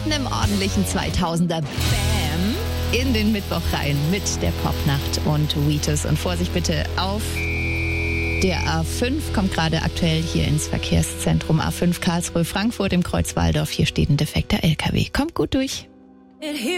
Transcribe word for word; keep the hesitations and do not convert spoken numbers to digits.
einem ordentlichen zweitausender Bam in den Mittwoch rein mit der Popnacht und Wheatus. Und Vorsicht bitte auf der A fünf, kommt gerade aktuell hier ins Verkehrszentrum A fünf Karlsruhe-Frankfurt im Kreuz Walldorf. Hier steht ein defekter L K W. Kommt gut durch.